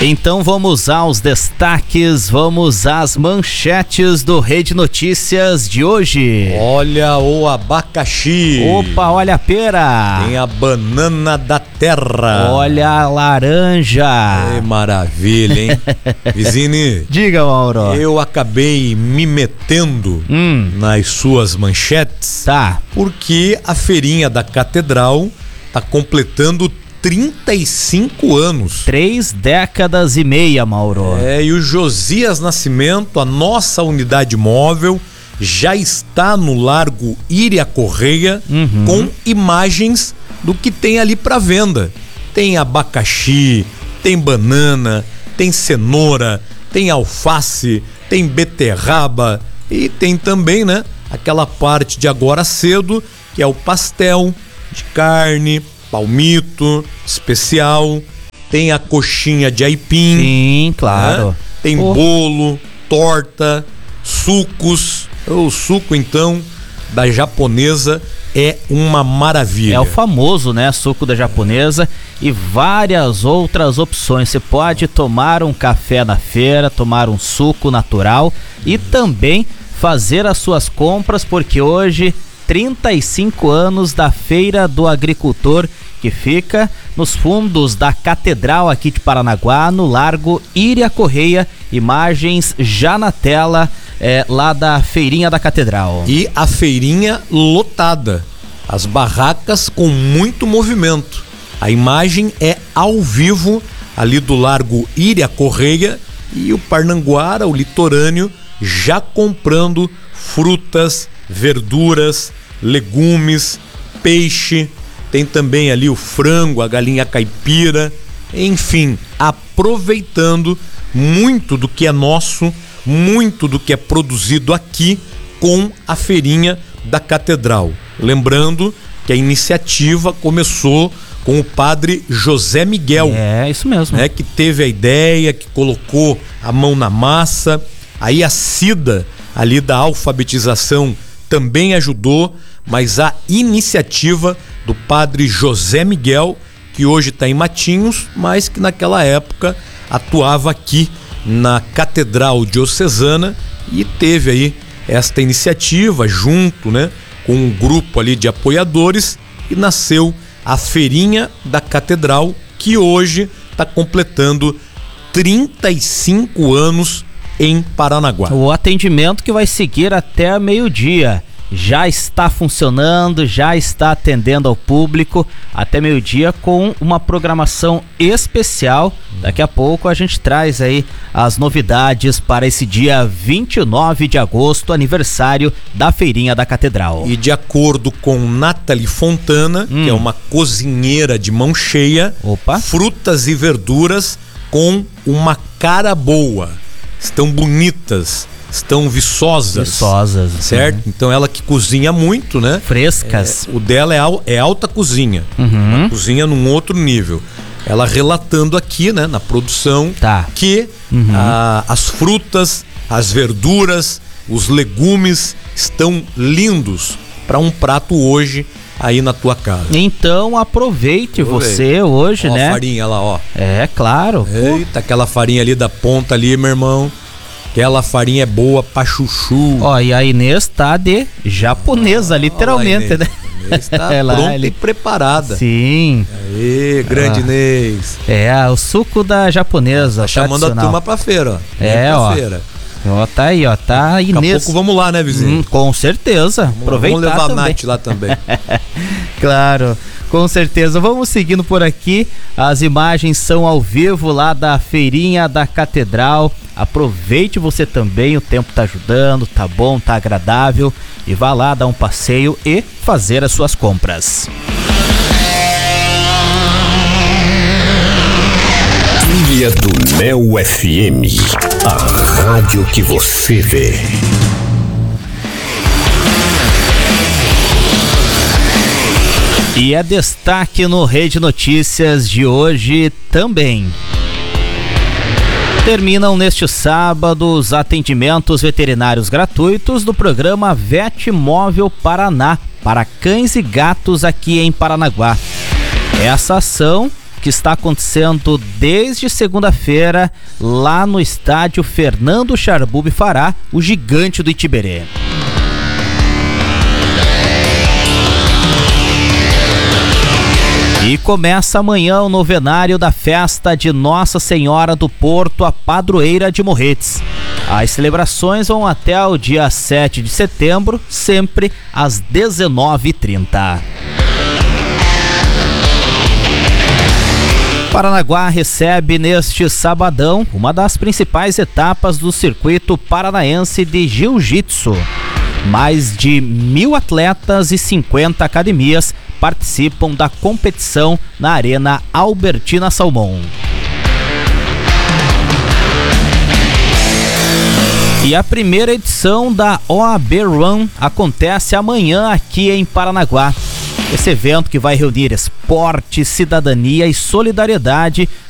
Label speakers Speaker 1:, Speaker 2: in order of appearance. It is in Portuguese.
Speaker 1: Então vamos aos destaques, vamos às manchetes do Rede Notícias de hoje.
Speaker 2: Olha o abacaxi.
Speaker 1: Opa, olha a pera.
Speaker 2: Tem a banana da terra.
Speaker 1: Olha a laranja.
Speaker 2: Que maravilha, hein? Vizini.
Speaker 1: Diga, Mauro.
Speaker 2: Eu acabei me metendo nas suas manchetes.
Speaker 1: Tá.
Speaker 2: Porque a feirinha da Catedral tá completando 35 anos.
Speaker 1: 3 décadas e meia, Mauro.
Speaker 2: E o Josias Nascimento, a nossa unidade móvel, já está no Largo Iria Correia com imagens do que tem ali para venda. Tem abacaxi, tem banana, tem cenoura, tem alface, tem beterraba e tem também, né, aquela parte de agora cedo, que é o pastel de carne, palmito, especial, tem a coxinha de aipim.
Speaker 1: Sim, claro.
Speaker 2: Né? Tem bolo, torta, sucos. O suco, então, da japonesa é uma maravilha.
Speaker 1: É o famoso, né, suco da japonesa e várias outras opções. Você pode tomar um café na feira, tomar um suco natural e também fazer as suas compras, porque hoje 35 anos da Feira do Agricultor, que fica nos fundos da Catedral aqui de Paranaguá, no Largo Iria Correia. Imagens já na tela lá da feirinha da Catedral.
Speaker 2: E a feirinha lotada, as barracas com muito movimento. A imagem é ao vivo ali do Largo Iria Correia e o Parnanguara, o litorâneo, já comprando frutas, verduras, legumes, peixe, tem também ali o frango, a galinha caipira, enfim, aproveitando muito do que é nosso, muito do que é produzido aqui com a feirinha da Catedral. Lembrando que a iniciativa começou com o padre José Miguel.
Speaker 1: É, isso mesmo.
Speaker 2: Que teve a ideia, que colocou a mão na massa, aí a Cida ali da alfabetização também ajudou, mas a iniciativa do padre José Miguel, que hoje está em Matinhos, mas que naquela época atuava aqui na Catedral Diocesana e teve aí esta iniciativa junto, né, com um grupo ali de apoiadores e nasceu a Feirinha da Catedral, que hoje está completando 35 anos em Paranaguá.
Speaker 1: O atendimento que vai seguir até meio-dia já está funcionando, já está atendendo ao público até meio-dia com uma programação especial. Daqui a pouco a gente traz aí as novidades para esse dia 29 de agosto, aniversário da Feirinha da Catedral.
Speaker 2: E de acordo com Nathalie Fontana, que é uma cozinheira de mão cheia, frutas e verduras com uma cara boa. Estão bonitas, estão viçosas. Certo? Então ela que cozinha muito, né?
Speaker 1: Frescas.
Speaker 2: O dela é alta cozinha. Uma cozinha num outro nível. Ela relatando aqui, né, na produção, que as frutas, as verduras, os legumes estão lindos para um prato hoje aí na tua casa.
Speaker 1: Então aproveite você hoje, né?
Speaker 2: Ó a farinha lá, ó.
Speaker 1: É, claro.
Speaker 2: Eita, aquela farinha ali da ponta ali, meu irmão. Aquela farinha é boa pra chuchu.
Speaker 1: Ó, e a Inês tá de japonesa, literalmente, né?
Speaker 2: Inês tá pronta e preparada.
Speaker 1: Sim.
Speaker 2: Aê, grande Inês.
Speaker 1: O suco da japonesa.
Speaker 2: Tá chamando a turma pra feira, ó.
Speaker 1: Feira. Ó, tá aí, ó, tá Inês.
Speaker 2: Daqui a pouco vamos lá, né, vizinho?
Speaker 1: Com certeza. Aproveitar
Speaker 2: vamos levar
Speaker 1: também.
Speaker 2: a Nath lá também.
Speaker 1: Claro, com certeza. Vamos seguindo por aqui. As imagens são ao vivo lá da Feirinha da Catedral. Aproveite você também, o tempo tá ajudando, tá bom, tá agradável. E vá lá dar um passeio e fazer as suas compras.
Speaker 3: Trilha do Mel FM, a rádio que você vê.
Speaker 1: E é destaque no Rede Notícias de hoje também. Terminam neste sábado os atendimentos veterinários gratuitos do programa Vet Móvel Paraná para cães e gatos aqui em Paranaguá. Essa ação que está acontecendo desde segunda-feira lá no estádio Fernando Charbub Fará, o gigante do Itiberê. E começa amanhã o novenário da festa de Nossa Senhora do Porto, a padroeira de Morretes. As celebrações vão até o dia 7 de setembro, sempre às 19h30. Paranaguá recebe neste sabadão uma das principais etapas do circuito paranaense de jiu-jitsu. Mais de 1.000 atletas e 50 academias participam da competição na Arena Albertina Salmão. E a primeira edição da OAB Run acontece amanhã aqui em Paranaguá. Esse evento que vai reunir esporte, cidadania e solidariedade